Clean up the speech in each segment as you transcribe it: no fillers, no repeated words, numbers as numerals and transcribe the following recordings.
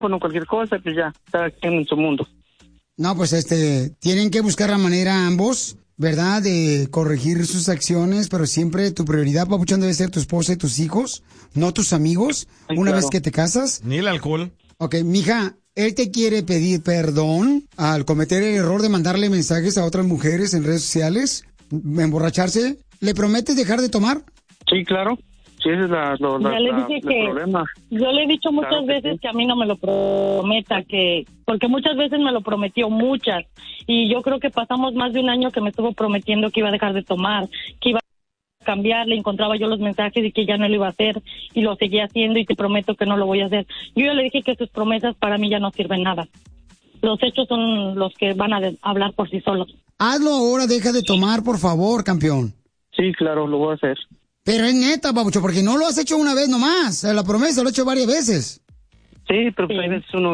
bueno, cualquier cosa, pues ya, cada quien en su mundo. No, pues tienen que buscar la manera ambos, ¿verdad?, de corregir sus acciones, pero siempre tu prioridad, papuchón, debe ser tu esposa y tus hijos, no tus amigos, Ay, una claro. vez que te casas. Ni el alcohol. Ok, mija, él te quiere pedir perdón al cometer el error de mandarle mensajes a otras mujeres en redes sociales, emborracharse. ¿Le prometes dejar de tomar? Sí, claro. Sí, ese es Ya le dije el que problema. yo le he dicho muchas Claro que veces sí. que a mí no me lo prometa, porque muchas veces me lo prometió, muchas, y yo creo que pasamos más de un año que me estuvo prometiendo que iba a dejar de tomar, que iba a cambiar, le encontraba yo los mensajes y que ya no lo iba a hacer, y lo seguía haciendo y te prometo que no lo voy a hacer. Yo ya le dije que sus promesas para mí ya no sirven nada. Los hechos son los que van a hablar por sí solos. Hazlo ahora, deja de tomar, por favor, campeón. Sí, claro, lo voy a hacer. Pero es neta, papucho, porque no lo has hecho una vez nomás. La promesa lo he hecho varias veces. Sí, pero pues a veces uno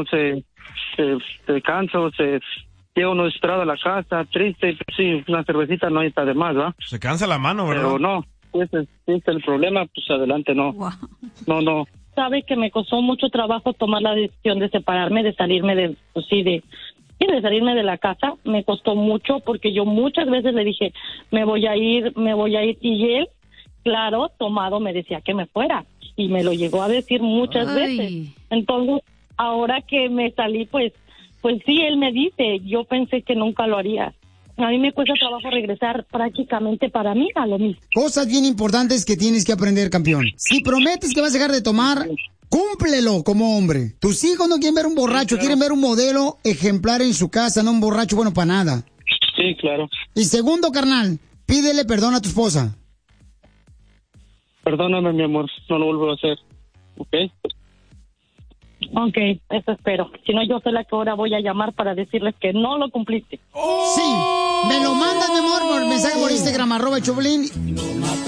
se cansa o se llega uno desesperado a la casa, triste, pues sí, una cervecita no está de más, ¿va? Se cansa la mano, ¿verdad? Pero no, ese es el problema, pues adelante no. Wow. No. Sabe que me costó mucho trabajo tomar la decisión de separarme, de salirme de salirme de la casa. Me costó mucho porque yo muchas veces le dije, me voy a ir, y él, claro, tomado, me decía que me fuera, y me lo llegó a decir muchas veces. Entonces, ahora que me salí, pues sí, él me dice, yo pensé que nunca lo haría. A mí me cuesta trabajo regresar prácticamente para mí a lo mismo. Cosas bien importantes que tienes que aprender, campeón. Si prometes que vas a dejar de tomar, cúmplelo como hombre. Tus hijos no quieren ver un borracho, claro. quieren ver un modelo ejemplar en su casa, no un borracho bueno para nada. Sí, claro. Y segundo, carnal, pídele perdón a tu esposa. Perdóname, mi amor, no lo vuelvo a hacer, ¿ok? Ok, eso espero. Si no, yo soy la que ahora voy a llamar para decirles que no lo cumpliste. Sí, me lo mandas, mi amor, por mensaje por Instagram, @Choplin. Lo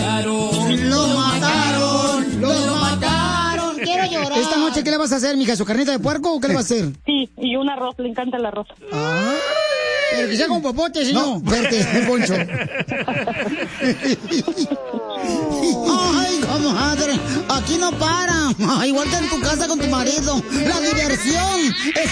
mataron. Quiero llorar. Esta noche, ¿qué le vas a hacer, mija? ¿Su carnita de puerco o qué le vas a hacer? Sí, y un arroz, le encanta el arroz. Ah, pero que sea con popote, si no. Verte, Poncho. Ay, comadre, aquí no para. Igual que en tu casa con tu marido. La diversión es